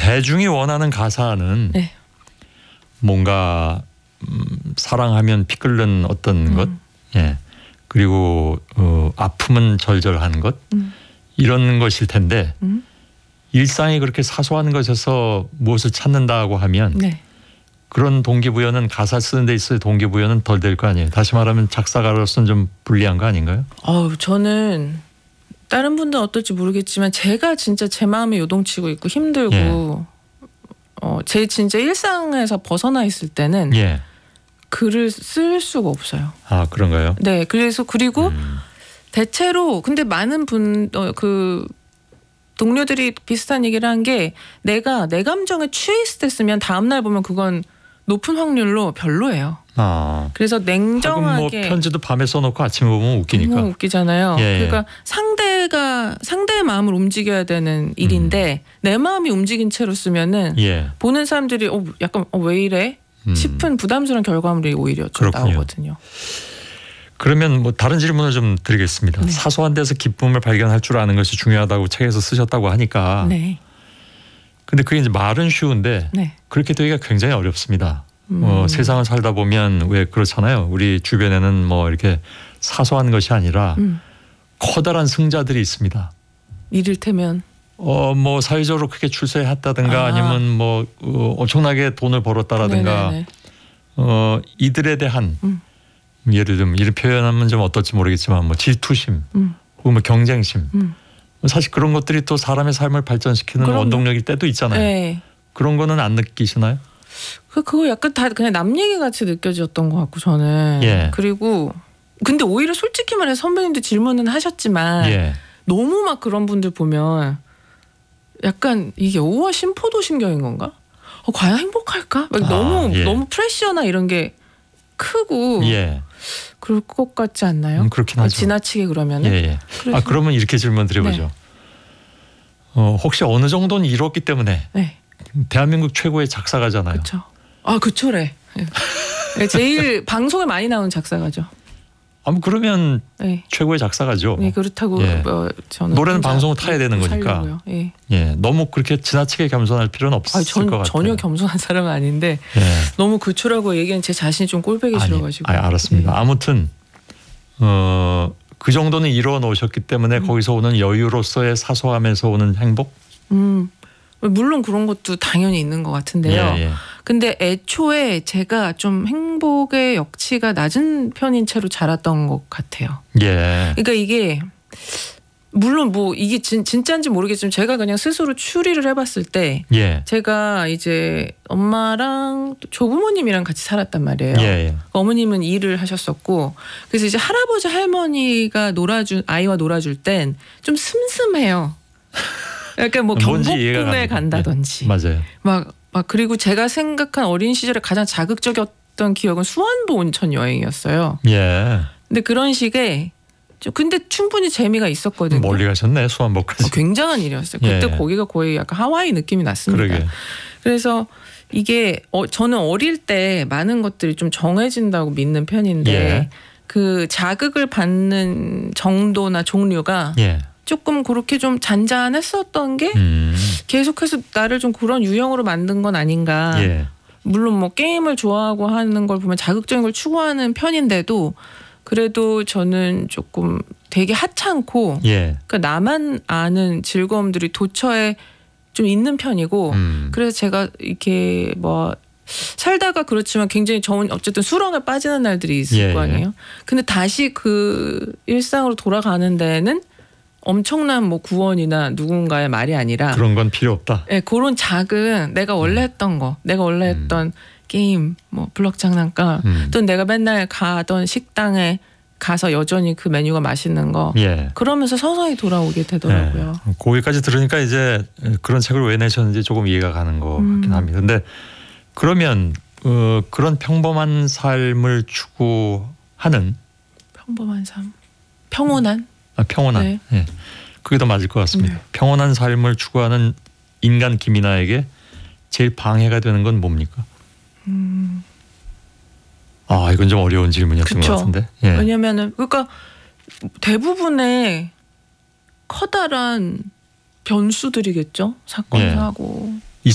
대중이 원하는 가사는 네. 뭔가 사랑하면 피 끓는 어떤 것, 예. 그리고 아픔은 절절한 것, 이런 것일 텐데 일상이 그렇게 사소한 것에서 무엇을 찾는다고 하면 네. 그런 동기부여는 가사 쓰는 데 있어서 동기부여는 덜 될 거 아니에요. 다시 말하면 작사가로서는 좀 불리한 거 아닌가요? 저는 다른 분들은 어떨지 모르겠지만 제가 진짜 제 마음이 요동치고 있고 힘들고 제 진짜 일상에서 벗어나 있을 때는 예. 글을 쓸 수가 없어요. 아, 그런가요? 네, 그래서 그리고 대체로 근데 많은 그 동료들이 비슷한 얘기를 한 게 내가 내 감정에 취해 있을 때 쓰면 다음 날 보면 그건 높은 확률로 별로예요. 아. 그래서 냉정하게 뭐 편지도 밤에 써놓고 아침에 보면 웃기니까. 너무 웃기잖아요. 예. 그러니까 상대의 마음을 움직여야 되는 일인데 내 마음이 움직인 채로 쓰면은 예. 보는 사람들이 약간 왜 이래? 싶은 부담스러운 결과물이 오히려 좀 그렇군요. 나오거든요. 그러면 뭐 다른 질문을 좀 드리겠습니다. 네. 사소한 데서 기쁨을 발견할 줄 아는 것이 중요하다고 책에서 쓰셨다고 하니까. 네. 근데 그게 이제 말은 쉬운데 네. 그렇게 되기가 굉장히 어렵습니다. 세상을 살다 보면 왜 그렇잖아요. 우리 주변에는 뭐 이렇게 사소한 것이 아니라 커다란 승자들이 있습니다. 이를테면 뭐 사회적으로 크게 출세했다든가 아니면 뭐 엄청나게 돈을 벌었다라든가 네네네. 이들에 대한 예를 들면 이런 표현하면 좀 어떨지 모르겠지만 뭐 질투심, 혹은 뭐 경쟁심, 사실 그런 것들이 또 사람의 삶을 발전시키는 그럼요. 원동력일 때도 있잖아요. 네. 그런 거는 안 느끼시나요? 그거 약간 다 그냥 남 얘기 같이 느껴졌던 것 같고 저는. 예. 그리고 근데 오히려 솔직히 말해서 선배님도 질문은 하셨지만 예. 너무 막 그런 분들 보면 약간 이게 오화 심포도심경인 건가? 과연 행복할까? 막 너무 프레셔나 이런 게 크고 예. 그럴 것 같지 않나요? 그렇긴 하죠. 지나치게 그러면은. 예. 그러면 이렇게 질문 드려보죠. 네. 혹시 어느 정도는 이뤘기 때문에 네. 대한민국 최고의 작사가잖아요. 그렇죠. 그초래. 네. 제일 방송에 많이 나오는 작사가죠. 그러면 네. 최고의 작사가죠. 네, 그렇다고 예. 저는 노래는 방송을 타야 되는 거니까. 살려고요. 예. 예, 너무 그렇게 지나치게 겸손할 필요는 없을 것 같아요. 전혀 겸손한 사람은 아닌데 예. 너무 그초라고 얘기하는 제 자신이 좀 꼴보기 싫어가지고. 알았습니다. 예. 아무튼 그 정도는 이루어 놓으셨기 때문에 거기서 오는 여유로서의 사소함에서 오는 행복. 물론 그런 것도 당연히 있는 것 같은데요. 예. 근데 애초에 제가 좀 행복의 역치가 낮은 편인 채로 자랐던 것 같아요. 예. 그러니까 이게 물론 뭐 이게 진짜인지 모르겠지만 제가 그냥 스스로 추리를 해봤을 때 예. 제가 이제 엄마랑 또 조부모님이랑 같이 살았단 말이에요. 예. 어머님은 일을 하셨었고 그래서 이제 할아버지 할머니가 아이와 놀아줄 땐 좀 슴슴해요. 약간 뭐 경복궁에 간다든지 예. 맞아요. 막 그리고 제가 생각한 어린 시절에 가장 자극적이었던 기억은 수안보 온천 여행이었어요. 예. 근데 그런 식의 근데 충분히 재미가 있었거든요. 멀리 가셨네 수안보까지. 굉장한 일이었어요. 그때 예. 거기가 거의 약간 하와이 느낌이 났습니다. 그러게. 그래서 이게 저는 어릴 때 많은 것들이 좀 정해진다고 믿는 편인데 예. 그 자극을 받는 정도나 종류가 예. 조금 그렇게 좀 잔잔했었던 게 계속해서 나를 좀 그런 유형으로 만든 건 아닌가. 예. 물론 뭐 게임을 좋아하고 하는 걸 보면 자극적인 걸 추구하는 편인데도 그래도 저는 조금 되게 하찮고 예. 그러니까 나만 아는 즐거움들이 도처에 좀 있는 편이고 그래서 제가 이렇게 뭐 살다가 그렇지만 굉장히 어쨌든 수렁에 빠지는 날들이 있을 거 아니에요. 근데 다시 그 일상으로 돌아가는 데는 엄청난 뭐 구원이나 누군가의 말이 아니라 그런 건 필요 없다. 네, 그런 작은 내가 원래 했던 거, 내가 원래 했던 게임, 뭐 블럭 장난감, 또 내가 맨날 가던 식당에 가서 여전히 그 메뉴가 맛있는 거, 예. 그러면서 서서히 돌아오게 되더라고요. 예. 거기까지 들으니까 이제 그런 책을 왜 내셨는지 조금 이해가 가는 것 같긴 합니다. 근데 그러면 그런 평범한 삶을 추구하는 평범한 삶, 평온한. 평온한. 네. 예. 그게 더 맞을 것 같습니다. 평온한 삶을 추구하는 인간 김이나에게 제일 방해가 되는 건 뭡니까? 이건 좀 어려운 질문이었던 것 같은데. 예. 왜냐면은 그러니까 대부분의 커다란 변수들이겠죠. 사건, 사고,